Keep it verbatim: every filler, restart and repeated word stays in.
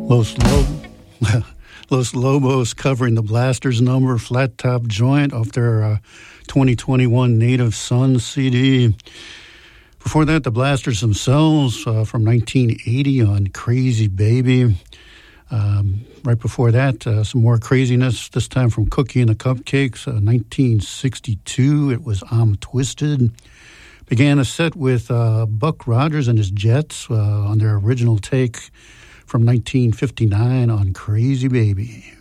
Los, Lo- Los Lobos covering the Blasters number, Flat Top Joint, off their uh, twenty twenty-one Native Son C D. Before that, the Blasters themselves uh, from nineteen eighty on Crazy Baby. Um, right before that, uh, some more craziness, this time from Cookie and the Cupcakes, uh, nineteen sixty-two. It was I'm Twisted. Began a set with uh, Buck Rogers and his Jets uh, on their original take from nineteen fifty-nine on Crazy Baby.